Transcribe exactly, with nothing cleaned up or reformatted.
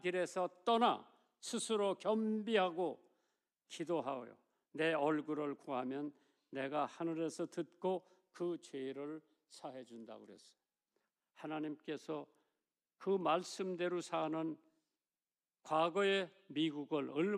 길에서 떠나 스스로 겸비하고 기도하여 내 얼굴을 구하면 내가 하늘에서 듣고 그 죄를 사해 준다고 그랬어요. 하나님께서 그 말씀대로 사는 과거의 미국을 얼마나